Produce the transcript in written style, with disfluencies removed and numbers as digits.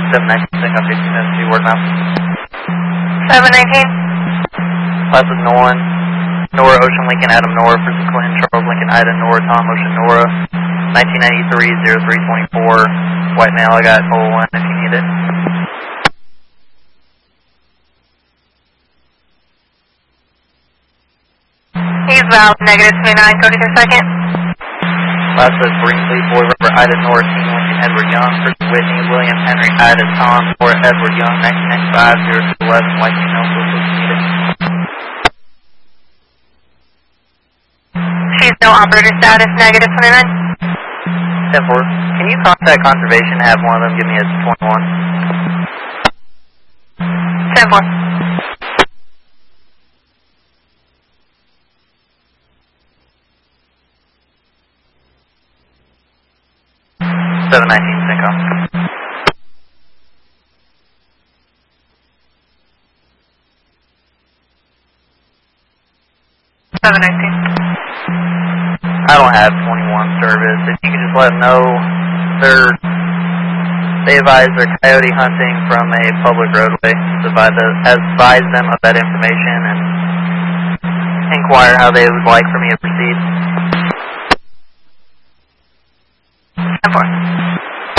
719, pick up 1502, word mouth. 719. Last is Nolan. Nora, Ocean, Lincoln, Adam, Nora, Prison, Clinton, Charles, Lincoln, Ida, Nora, Tom, Ocean, Nora. 1993-0324. White male, I got hole 1 if you need it. He's valid, negative 29, go to your second. Last is Brinkley, Boy River, Ida, Nora, Team, Lincoln, Edward Young, Chris Whitney, William, Henry, Ida, Tom, Nora, Edward Young, 1995-0211, White female, so if you need it. She's no operator status, negative 29. 10-4. Can you contact Conservation and have one of them give me a 21? 10-4. 719, Cinco. I don't have 21 service. If you could just let them know they advise they're coyote hunting from a public roadway. Advise them of that information and inquire how they would like for me to proceed. 10-4.